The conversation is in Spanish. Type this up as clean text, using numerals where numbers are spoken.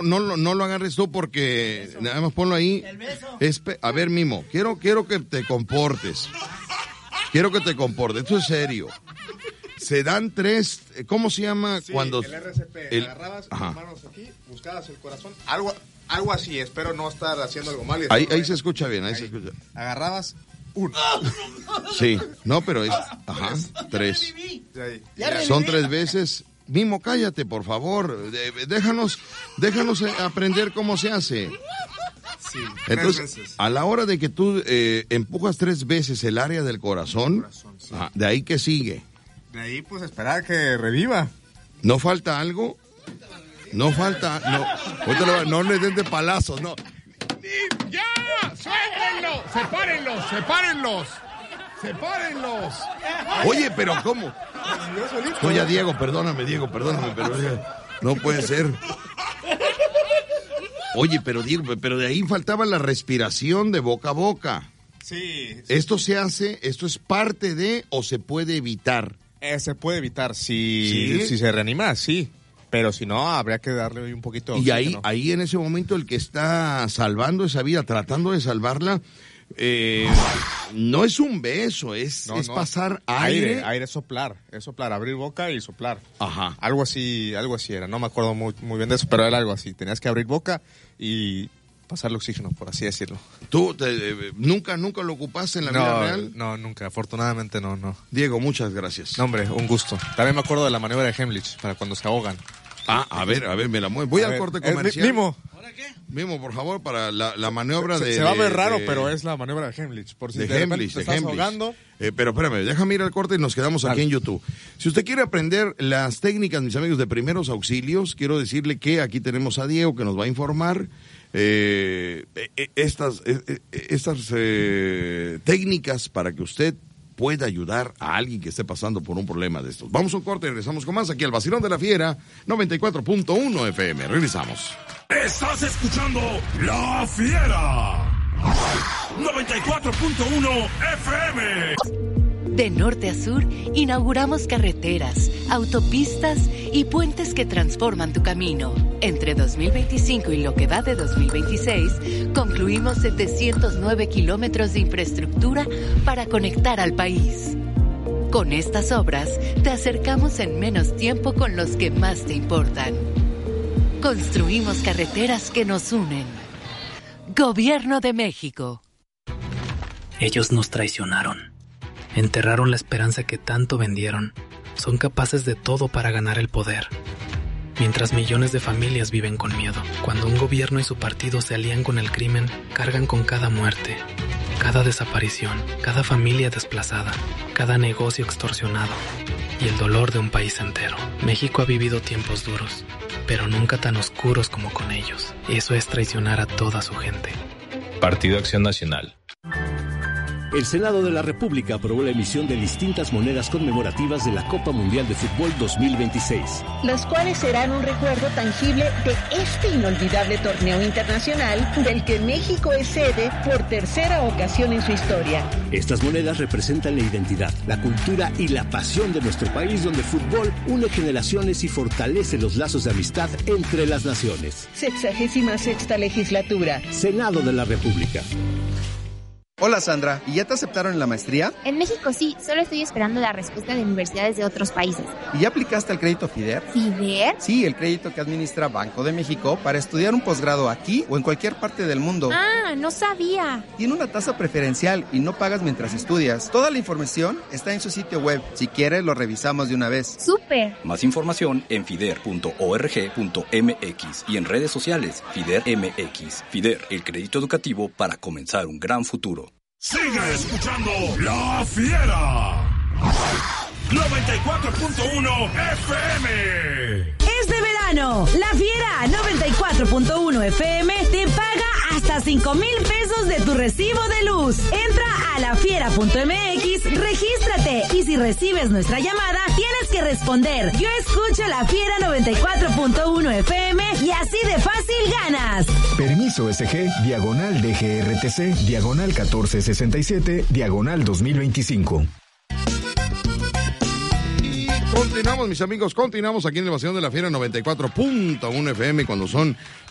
no lo agarres tú porque nada más ponlo ahí. El beso. A ver, Mimo, quiero que te comportes. Esto es serio. Se dan 3, ¿cómo se llama? Sí, cuando el RCP, agarrabas las manos aquí, buscabas el corazón, algo así, espero no estar haciendo algo mal. Ahí se escucha bien, ahí se escucha. Agarrabas uno. Sí, no, pero es, 3. Son 3 veces. Mimo, cállate, por favor. Déjanos aprender cómo se hace. Sí, entonces, a la hora de que tú empujas 3 veces el área del corazón, sí. de ahí que sigue. De ahí, pues, esperar que reviva. ¿No falta algo? No falta, no le den de palazos, no. ¡Ya! ¡Suéltenlo! ¡Sepárenlos! Oye, pero ¿cómo? Oye, Diego, perdóname, pero no puede ser. Oye, pero Diego, pero de ahí faltaba la respiración de boca a boca. Sí. ¿Esto es parte de o se puede evitar? Se puede evitar, si se reanima, sí. Pero si no, habría que darle un poquito de oxígeno. Y ahí en ese momento el que está salvando esa vida, tratando de salvarla, no es un beso, es pasar aire. Aire, soplar, abrir boca y soplar. Ajá. Algo así era, no me acuerdo muy bien de eso, pero era algo así. Tenías que abrir boca y pasarle oxígeno, por así decirlo. ¿Tú nunca lo ocupaste en la vida real? No, nunca, afortunadamente no. Diego, muchas gracias. No, hombre, un gusto. También me acuerdo de la maniobra de Heimlich, para cuando se ahogan. A ver, me la muevo. Voy al corte comercial. Mimo. ¿Ahora qué? Mimo, por favor, para la maniobra de... Se va a ver raro, pero es la maniobra de Heimlich. Por si de Heimlich, te estás ahogando. Pero espérame, déjame ir al corte y nos quedamos aquí en YouTube. Si usted quiere aprender las técnicas, mis amigos, de primeros auxilios, quiero decirle que aquí tenemos a Diego que nos va a informar estas técnicas para que usted pueda ayudar a alguien que esté pasando por un problema de estos. Vamos a un corte y regresamos con más aquí al Vacilón de la Fiera, 94.1 FM. Regresamos. Estás escuchando La Fiera, 94.1 FM. De norte a sur, inauguramos carreteras, autopistas y puentes que transforman tu camino. Entre 2025 y lo que va de 2026, concluimos 709 kilómetros de infraestructura para conectar al país. Con estas obras, te acercamos en menos tiempo con los que más te importan. Construimos carreteras que nos unen. Gobierno de México. Ellos nos traicionaron. Enterraron la esperanza que tanto vendieron. Son capaces de todo para ganar el poder. Mientras millones de familias viven con miedo. Cuando un gobierno y su partido se alían con el crimen, cargan con cada muerte, cada desaparición, cada familia desplazada, cada negocio extorsionado y el dolor de un país entero. México ha vivido tiempos duros, pero nunca tan oscuros como con ellos. Eso es traicionar a toda su gente. Partido Acción Nacional. El Senado de la República aprobó la emisión de distintas monedas conmemorativas de la Copa Mundial de Fútbol 2026. Las cuales serán un recuerdo tangible de este inolvidable torneo internacional del que México es sede por tercera ocasión en su historia. Estas monedas representan la identidad, la cultura y la pasión de nuestro país, donde el fútbol une generaciones y fortalece los lazos de amistad entre las naciones. 66ª legislatura. Senado de la República. Hola Sandra, ¿y ya te aceptaron en la maestría? En México sí, solo estoy esperando la respuesta de universidades de otros países. ¿Y ya aplicaste al crédito FIDER? ¿FIDER? Sí, el crédito que administra Banco de México para estudiar un posgrado aquí o en cualquier parte del mundo. Ah, no sabía. Tiene una tasa preferencial y no pagas mientras estudias. Toda la información está en su sitio web. Si quieres, lo revisamos de una vez. ¡Súper! Más información en fider.org.mx y en redes sociales FIDER MX. FIDER, el crédito educativo para comenzar un gran futuro. Sigue escuchando La Fiera, 94.1 FM. Es de verano. La Fiera 94.1 FM te paga hasta 5,000 pesos de tu recibo de luz. Entra a lafiera.mx, regístrate y si recibes nuestra llamada tienes que responder: yo escucho La Fiera 94.1 FM y así de fácil ganas. Permiso SG, diagonal DGRTC, diagonal 1467, diagonal 2025. Continuamos, mis amigos, continuamos aquí en el Vacilón de la Fiera 94.1 FM cuando son